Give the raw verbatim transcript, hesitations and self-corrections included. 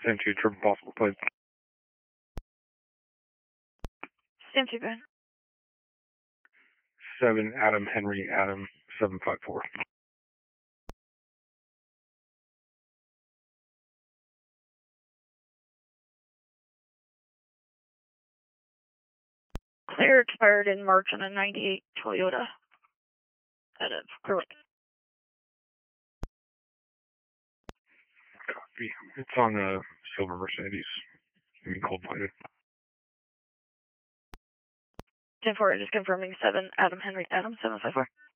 Send to triple possible plate. Stand to, Ben. seven Adam Henry Adam seven five four. Clear expired in March on a ninety-eight Toyota. Out of correct. Copy. It's on a silver Mercedes. I mean, cold plated. ten four, just confirming seven Adam Henry Adam seven five four.